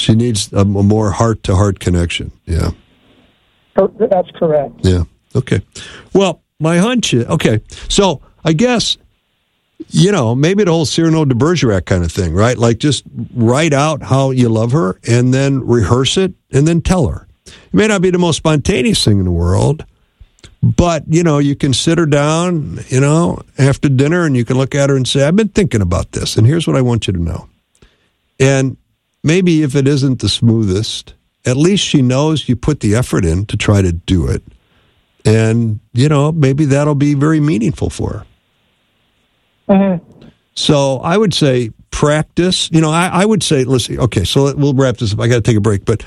She needs a more heart-to-heart connection. Yeah. That's correct. Yeah. Okay. Well, my hunch is, okay, so I guess, maybe the whole Cyrano de Bergerac kind of thing, right? Like just write out how you love her and then rehearse it and then tell her. It may not be the most spontaneous thing in the world, but, you can sit her down, after dinner and you can look at her and say, I've been thinking about this and here's what I want you to know. And maybe if it isn't the smoothest, at least she knows you put the effort in to try to do it. And, maybe that'll be very meaningful for her. Mm-hmm. So I would say practice. I would say, listen, okay, so we'll wrap this up. I got to take a break. But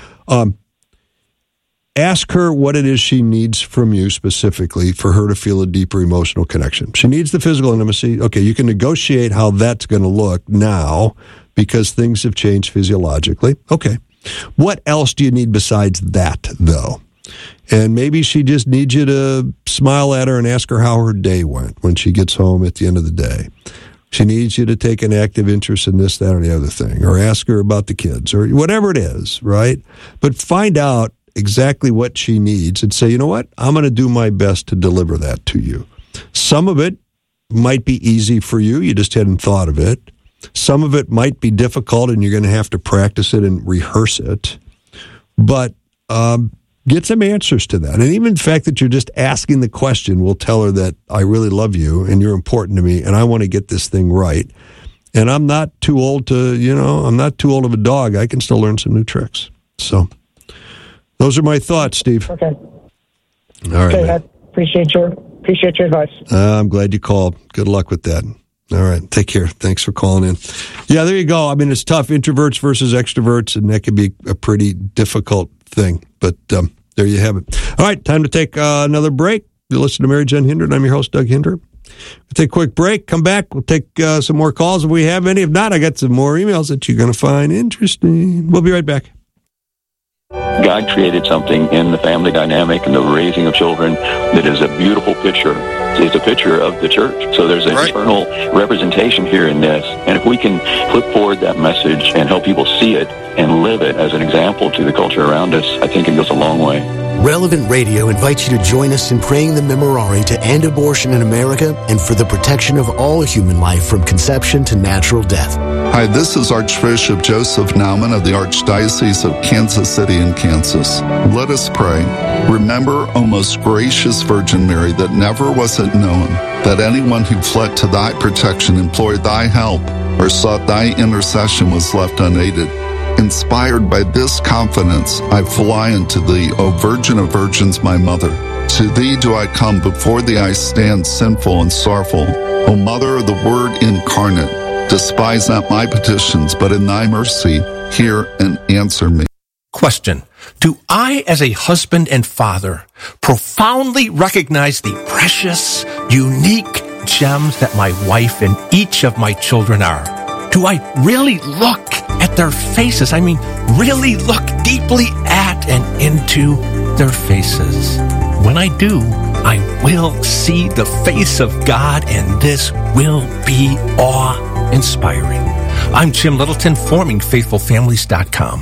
ask her what it is she needs from you specifically for her to feel a deeper emotional connection. She needs the physical intimacy. Okay, you can negotiate how that's going to look now because things have changed physiologically. Okay. What else do you need besides that, though? And maybe she just needs you to smile at her and ask her how her day went when she gets home at the end of the day. She needs you to take an active interest in this, that, or the other thing, or ask her about the kids, or whatever it is, right? But find out exactly what she needs and say, you know what? I'm going to do my best to deliver that to you. Some of it might be easy for you. You just hadn't thought of it. Some of it might be difficult, and you're going to have to practice it and rehearse it. But get some answers to that. And even the fact that you're just asking the question will tell her that I really love you, and you're important to me, and I want to get this thing right. And I'm not too old to, I'm not too old of a dog. I can still learn some new tricks. So those are my thoughts, Steve. Okay. All right, okay, man. I appreciate your advice. I'm glad you called. Good luck with that. All right. Take care. Thanks for calling in. Yeah, there you go. I mean, it's tough. Introverts versus extroverts, and that can be a pretty difficult thing. But there you have it. All right. Time to take another break. You listen to Marriage Unhindered. I'm your host, Doug Hinder. We'll take a quick break. Come back. We'll take some more calls if we have any. If not, I got some more emails that you're going to find interesting. We'll be right back. God created something in the family dynamic and the raising of children that is a beautiful picture. It's a picture of the church. So there's an eternal representation here in this. And if we can put forward that message and help people see it and live it as an example to the culture around us, I think it goes a long way. Relevant Radio invites you to join us in praying the Memorare to end abortion in America and for the protection of all human life from conception to natural death. Hi, this is Archbishop Joseph Naumann of the Archdiocese of Kansas City in Kansas. Let us pray. Remember, O most gracious Virgin Mary, that never was it known that anyone who fled to thy protection, implored thy help, or sought thy intercession was left unaided. Inspired by this confidence, I fly unto thee, O Virgin of Virgins, my Mother. To thee do I come, before thee I stand sinful and sorrowful. O Mother of the Word incarnate, despise not my petitions, but in thy mercy hear and answer me. Question. Do I, as a husband and father, profoundly recognize the precious, unique gems that my wife and each of my children are? Do I really look at their faces? I mean, really look deeply at and into their faces. When I do, I will see the face of God, and this will be awe-inspiring. I'm Jim Littleton, formingfaithfulfamilies.com.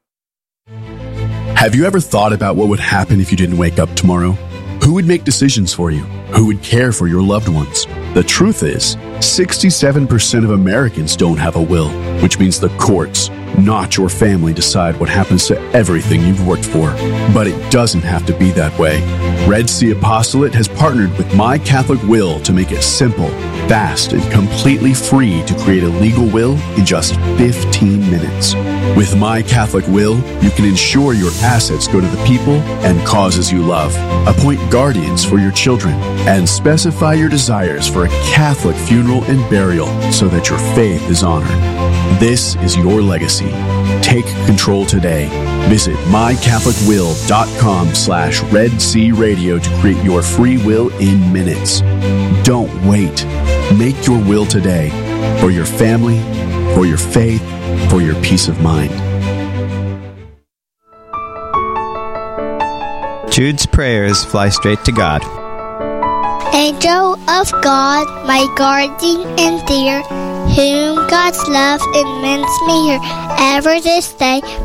Have you ever thought about what would happen if you didn't wake up tomorrow? Who would make decisions for you? Who would care for your loved ones? The truth is, 67% of Americans don't have a will, which means the courts, not your family, decide what happens to everything you've worked for. But it doesn't have to be that way. Red Sea Apostolate has partnered with My Catholic Will to make it simple, fast, and completely free to create a legal will in just 15 minutes. With My Catholic Will, you can ensure your assets go to the people and causes you love, appoint guardians for your children, and specify your desires for a Catholic funeral and burial so that your faith is honored. This is your legacy. Take control today. Visit mycatholicwill.com/Red Sea Radio to create your free will in minutes. Don't wait. Make your will today for your family, for your faith, for your peace of mind. Jude's prayers fly straight to God. Angel of God, my guardian and dear, whom God's love immense me here ever this day.